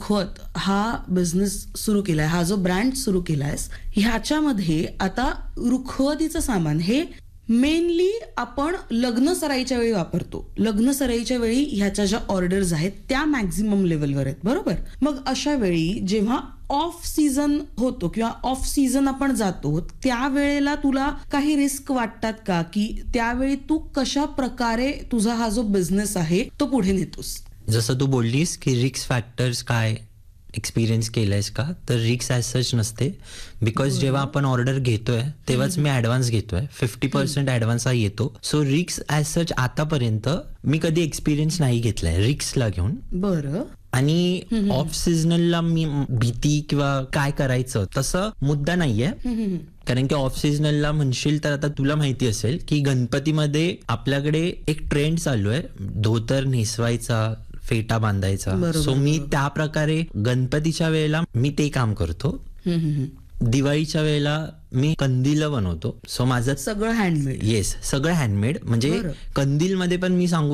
रुखवत हा बिझनेस सुरू केलाय, हा जो ब्रँड सुरू केलायस, ह्याच्यामध्ये आता रुखवतीचं सामान हे मेनली आपण लग्न सराईच्या वेळी वापरतो. लग्न सराईच्या वेळी ह्याच्या ज्या ऑर्डर्स आहेत त्या मॅक्झिमम लेवलवर आहेत, बरोबर. मग अशा वेळी जेव्हा ऑफ सीझन होतो किंवा ऑफ सीझन आपण जातो, त्यावेळेला तुला काही रिस्क वाटतात का, की त्यावेळी तू कशा प्रकारे तुझा हा जो बिझनेस आहे तो पुढे नेतोस? जसं तू बोललीस की रिस्क फॅक्टर्स काय एक्सपिरियन्स केलंयस का, तर रिस्क ॲज सच नसते. बिकॉज जेव्हा आपण ऑर्डर घेतोय तेव्हाच मी ॲडव्हान्स घेतोय, 50% ॲडव्हान्स हा येतो. सो रिस्क ॲज सच आतापर्यंत मी कधी एक्सपिरियन्स नाही घेतलाय रिस्कला घेऊन. बरं. आणि ऑफ सीझनला मी भीती किंवा काय करायचं तसं मुद्दा नाहीये. कारण की ऑफ सीझनला म्हणशील तर आता तुला माहिती असेल की गणपतीमध्ये आपल्याकडे एक ट्रेंड चालू आहे धोतर नेसवायचा, फेटा बांधायचा. सो मी त्या प्रकारे गणपतीच्या वेळेला मी ते काम करतो. दिवाळीच्या वेळेला मी कंदील बनवतो. सो माझं सगळं हँडमेड. येस, सगळं हँडमेड. म्हणजे कंदील मध्ये पण मी सांगू